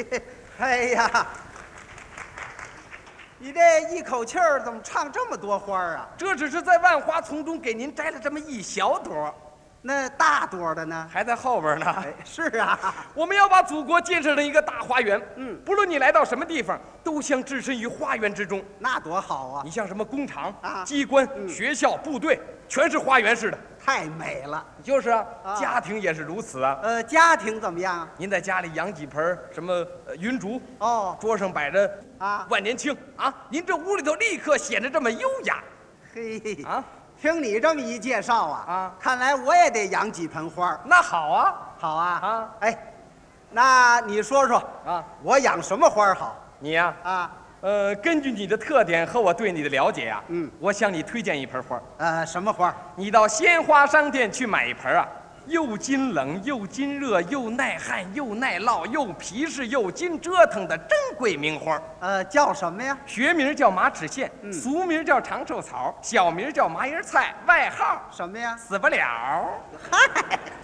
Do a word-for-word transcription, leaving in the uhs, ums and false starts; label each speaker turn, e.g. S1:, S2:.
S1: 哎呀，你这一口气儿怎么唱这么多花儿啊？
S2: 这只是在万花丛中给您摘了这么一小朵，
S1: 那大朵的呢？
S2: 还在后边呢。
S1: 哎，是啊，
S2: 我们要把祖国建设成一个大花园。
S1: 嗯，
S2: 不论你来到什么地方，都像置身于花园之中。
S1: 那多好啊！
S2: 你像什么工厂、
S1: 啊
S2: 机关、
S1: 嗯
S2: 学校、部队，全是花园式的。
S1: 太美了。
S2: 就是啊，
S1: 啊
S2: 家庭也是如此啊。
S1: 呃，家庭怎么样？
S2: 您在家里养几盆什么呃云竹，
S1: 哦，
S2: 桌上摆着
S1: 啊，
S2: 万年青啊，您这屋里头立刻显得这么优雅
S1: 嘿，
S2: 啊。
S1: 听你这么一介绍啊，
S2: 啊
S1: 看来我也得养几盆花儿。
S2: 那好啊
S1: 好啊，
S2: 啊，
S1: 哎，那你说说
S2: 啊，
S1: 我养什么花儿好
S2: 你呀、
S1: 啊？
S2: 呃，根据你的特点和我对你的了解呀、
S1: 嗯，
S2: 我向你推荐一盆花儿。
S1: 呃，什么花儿？
S2: 你到鲜花商店去买一盆啊，又经冷又经热又耐旱又耐涝又皮实又经折腾的珍贵名花儿。
S1: 呃，叫什么呀？
S2: 学名叫马齿苋，
S1: 嗯
S2: 俗名叫长寿草，小名叫麻叶菜，外号
S1: 什么呀？
S2: 死不了。
S1: 嗨。